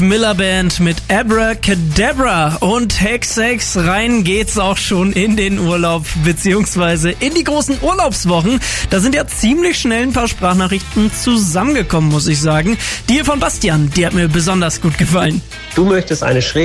Miller Band mit Abracadabra und Hex rein geht's auch schon in den Urlaub beziehungsweise in die großen Urlaubswochen. Da sind ja ziemlich schnell ein paar Sprachnachrichten zusammengekommen, muss ich sagen. Die hier von Bastian, die hat mir besonders gut gefallen. Du möchtest eine schräge